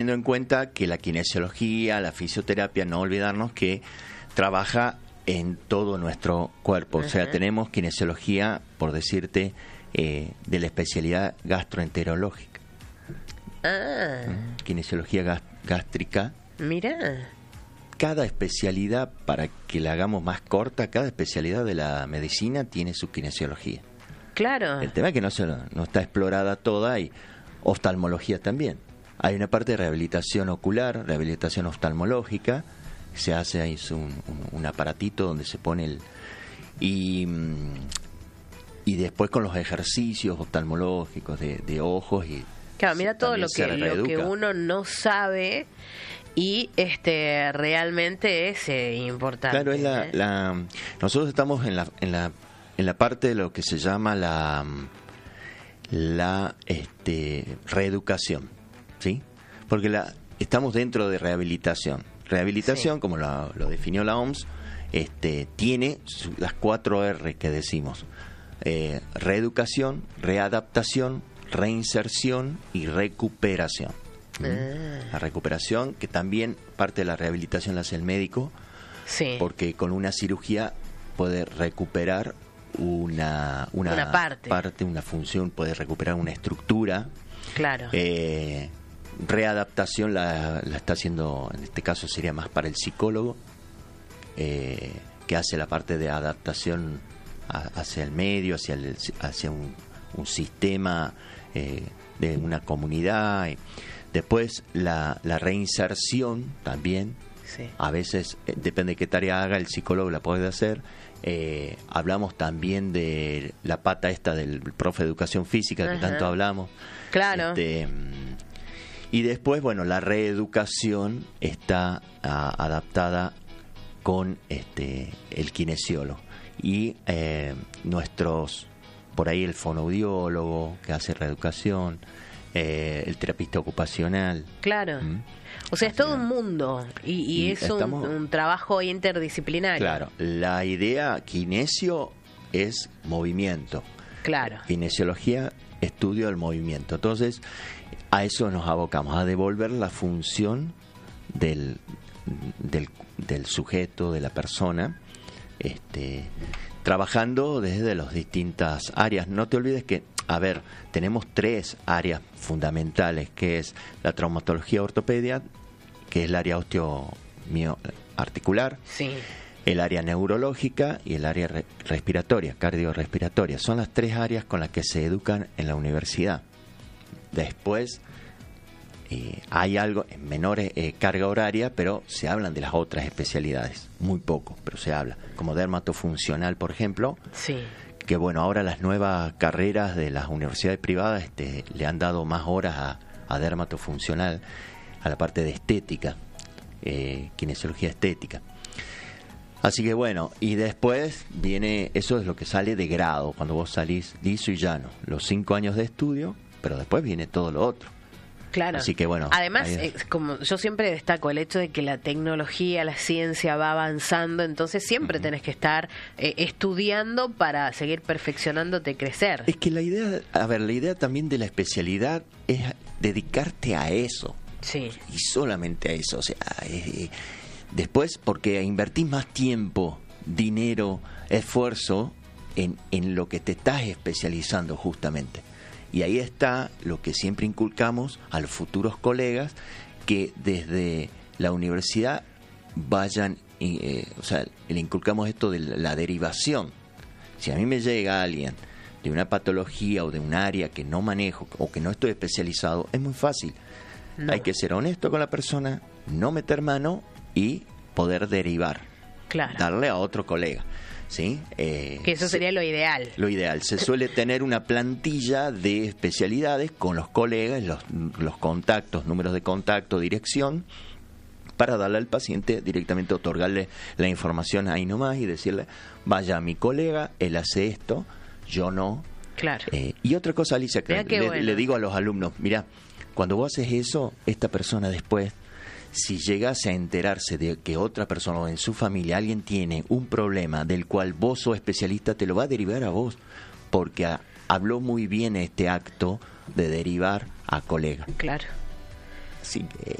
teniendo en cuenta que la kinesiología, la fisioterapia, no olvidarnos que trabaja en todo nuestro cuerpo. O sea, tenemos kinesiología, por decirte, de la especialidad gastroenterológica. Kinesiología gástrica. Mira. Cada especialidad, para que la hagamos más corta, cada especialidad de la medicina tiene su kinesiología. Claro. El tema es que no está explorada toda, y oftalmología también. Hay una parte de rehabilitación ocular, rehabilitación oftalmológica, se hace ahí un aparatito donde se pone y después con los ejercicios oftalmológicos de ojos. Y claro, mira todo lo que uno no sabe y realmente es importante. Claro, nosotros estamos en la parte de lo que se llama la reeducación, ¿sí? Porque estamos dentro de rehabilitación. Rehabilitación, sí, como lo definió la OMS, tiene las 4 R que decimos: reeducación, readaptación, reinserción y recuperación. La recuperación, que también parte de la rehabilitación la hace el médico, sí, porque con una cirugía puede recuperar una parte, una función, puede recuperar una estructura. Claro. Readaptación la está haciendo, en este caso sería más para el psicólogo, que hace la parte de adaptación hacia el medio, hacia un sistema de una comunidad. Después la reinserción también, sí, a veces depende de qué tarea haga, el psicólogo la puede hacer. Hablamos también de la pata esta del profe de educación física, que tanto hablamos. Claro. Y después, bueno, la reeducación está adaptada con el kinesiólogo. Y por ahí el fonoaudiólogo que hace reeducación, el terapista ocupacional. Claro. O sea, es todo un mundo y es un trabajo interdisciplinario. Claro, la idea kinesio es movimiento. Claro. Kinesiología, estudio del movimiento. Entonces, a eso nos abocamos, a devolver la función del sujeto, de la persona, trabajando desde las distintas áreas. No te olvides que, tenemos 3 áreas fundamentales, que es la traumatología ortopedia, que es el área osteomioarticular, sí, el área neurológica y el área respiratoria, cardiorrespiratoria. Son las 3 áreas con las que se educan en la universidad. Después hay algo en menor carga horaria, pero se hablan de las otras especialidades, muy poco, pero se habla, como dermatofuncional, por ejemplo. Sí. Que bueno, ahora las nuevas carreras de las universidades privadas le han dado más horas a dermatofuncional, a la parte de estética, kinesiología estética. Así que bueno, y después viene, eso es lo que sale de grado, cuando vos salís liso y llano, los 5 años de estudio, pero después viene todo lo otro. Claro. Así que bueno. Además, como yo siempre destaco el hecho de que la tecnología, la ciencia va avanzando, entonces siempre tenés que estar estudiando para seguir perfeccionándote y crecer. Es que la idea también de la especialidad es dedicarte a eso. Sí. Y solamente a eso. O sea, después, porque invertís más tiempo, dinero, esfuerzo en lo que te estás especializando justamente. Y ahí está lo que siempre inculcamos a los futuros colegas, que desde la universidad vayan, o sea, le inculcamos esto de la derivación. Si a mí me llega alguien de una patología o de un área que no manejo o que no estoy especializado, es muy fácil. No. Hay que ser honesto con la persona, no meter mano y poder derivar. Claro. Darle a otro colega. ¿Sí? Que eso sería lo ideal. Lo ideal. Se suele tener una plantilla de especialidades con los colegas, los contactos, números de contacto, dirección, para darle al paciente directamente, otorgarle la información ahí nomás y decirle, vaya a mi colega, él hace esto, yo no. Claro. Y otra cosa, Alicia, que le digo a los alumnos, mira, cuando vos haces eso, esta persona después, si llegase a enterarse de que otra persona o en su familia alguien tiene un problema del cual vos sos especialista, te lo va a derivar a vos, porque habló muy bien este acto de derivar a colega. Claro. Así que